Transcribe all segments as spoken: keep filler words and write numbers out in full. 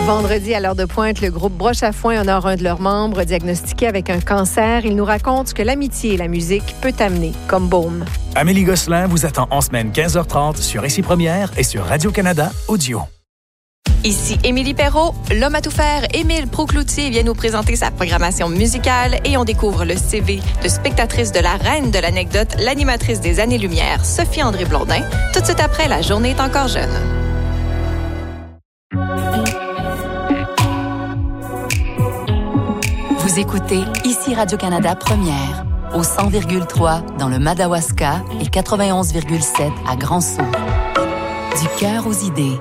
Vendredi, à l'heure de pointe, le groupe Broche à Foin honore un de leurs membres diagnostiqué avec un cancer. Il nous raconte ce que l'amitié et la musique peut amener comme baume. Amélie Gosselin vous attend en semaine quinze heures trente sur Ici Première et sur Radio-Canada Audio. Ici Émilie Perrault, l'homme à tout faire, Émile Proucloutier vient nous présenter sa programmation musicale et on découvre le C V de spectatrice de la reine de l'anecdote, l'animatrice des Années-Lumière, Sophie-André Blondin, tout de suite après La journée est encore jeune. Vous écoutez Ici Radio-Canada Première, au cent virgule trois dans le Madawaska et quatre-vingt-onze virgule sept à Grand-Sault. Du cœur aux idées.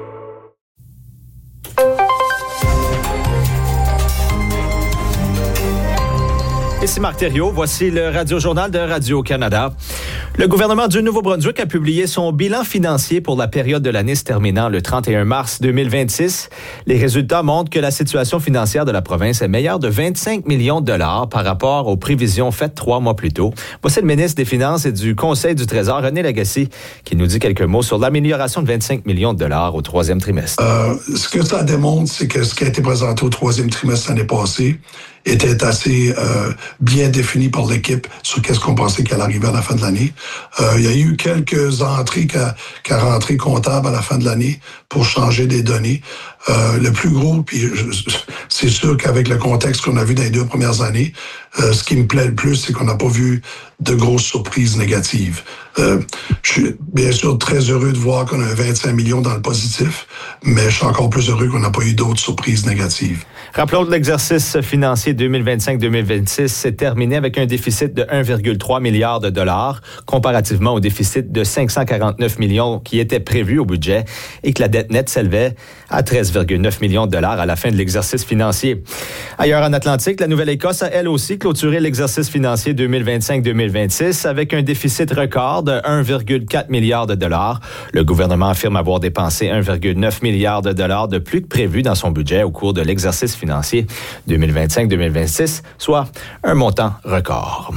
Ici Marc Thériault, voici le Radio-Journal de Radio-Canada. Le gouvernement du Nouveau-Brunswick a publié son bilan financier pour la période de l'année se terminant le trente et un mars deux mille vingt-six. Les résultats montrent que la situation financière de la province est meilleure de vingt-cinq millions de dollars par rapport aux prévisions faites trois mois plus tôt. Voici le ministre des Finances et du Conseil du Trésor, René Lagacé, qui nous dit quelques mots sur l'amélioration de vingt-cinq millions de dollars au troisième trimestre. Euh, ce que ça démontre, c'est que ce qui a été présenté au troisième trimestre l'année passée était assez euh, bien défini par l'équipe sur qu'est-ce qu'on pensait qu'elle arrivait à la fin de l'année. Euh, il y a eu quelques entrées qu'à, qu'à rentrée comptable à la fin de l'année pour changer des données. Euh, le plus gros, puis je, c'est sûr qu'avec le contexte qu'on a vu dans les deux premières années, euh, ce qui me plaît le plus, c'est qu'on n'a pas vu de grosses surprises négatives. Euh, je suis bien sûr très heureux de voir qu'on a vingt-cinq millions dans le positif, mais je suis encore plus heureux qu'on n'a pas eu d'autres surprises négatives. Rappelons que l'exercice financier deux mille vingt-cinq deux mille vingt-six s'est terminé avec un déficit de un virgule trois milliard de dollars, comparativement au déficit de cinq cent quarante-neuf millions qui était prévu au budget, et que la dette nette s'élevait à treize virgule neuf millions de dollars à la fin de l'exercice financier. Ailleurs en Atlantique, la Nouvelle-Écosse a elle aussi clôturé l'exercice financier deux mille vingt-cinq deux mille vingt-six avec un déficit record de un virgule quatre milliard de dollars. Le gouvernement affirme avoir dépensé un virgule neuf milliard de dollars de plus que prévu dans son budget au cours de l'exercice financier deux mille vingt-cinq deux mille vingt-six, soit un montant record.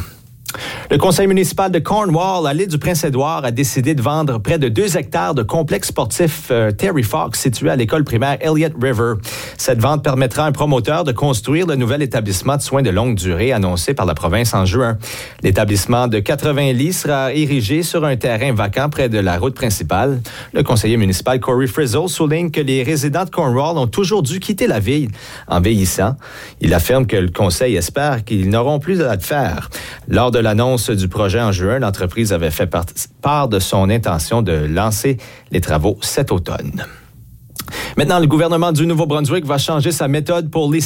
Le conseil municipal de Cornwall, à l'île du Prince-Édouard, a décidé de vendre près de deux hectares de complexe sportif euh, Terry Fox situé à l'école primaire Elliott River. Cette vente permettra à un promoteur de construire le nouvel établissement de soins de longue durée annoncé par la province en juin. L'établissement de quatre-vingts lits sera érigé sur un terrain vacant près de la route principale. Le conseiller municipal Corey Frizzle souligne que les résidents de Cornwall ont toujours dû quitter la ville en vieillissant. Il affirme que le conseil espère qu'ils n'auront plus à le faire. Lors de l'annonce du projet en juin, l'entreprise avait fait part de son intention de lancer les travaux cet automne. Maintenant, le gouvernement du Nouveau-Brunswick va changer sa méthode pour les